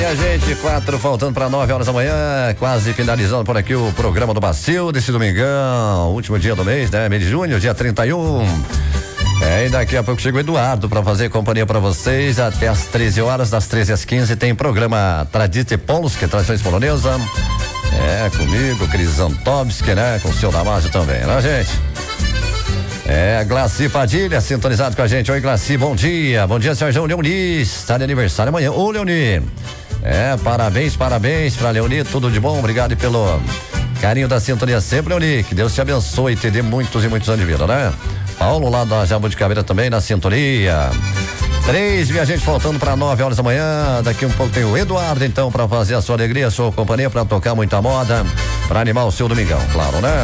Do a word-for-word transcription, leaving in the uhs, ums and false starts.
E a gente, quatro, faltando para nove horas da manhã, quase finalizando por aqui o programa do Bacil desse domingão, último dia do mês, né? Mês de junho, dia trinta e um. É, e daqui a pouco chega o Eduardo para fazer companhia para vocês até às treze horas, das treze às quinze tem programa Tradite Polskie, Tradições Polonesa. É, comigo, Cris Antobski, né? Com o seu Damásio também, né, gente? É, Glaci Padilha, sintonizado com a gente. Oi, Glaci, bom dia. Bom dia, Sérgio Leoni. Está de aniversário amanhã. Ô, Leoni. É, parabéns, parabéns pra Leoni. Tudo de bom. Obrigado pelo carinho da sintonia sempre, Leoni. Que Deus te abençoe e te dê muitos e muitos anos de vida, né? Paulo lá da Jabuticabeira também na sintonia. Três, minha gente, faltando para nove horas da manhã. Daqui um pouco tem o Eduardo, então, para fazer a sua alegria, a sua companhia, para tocar muita moda, para animar o seu domingão, claro, né?